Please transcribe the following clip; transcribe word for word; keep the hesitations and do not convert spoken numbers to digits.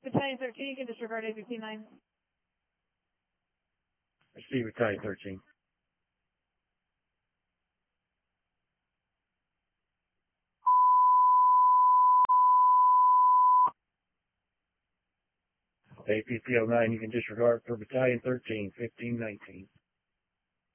Battalion thirteen, you can disregard A B P nine. Receive Battalion thirteen. A P P oh nine, you can disregard for Battalion thirteen, fifteen nineteen.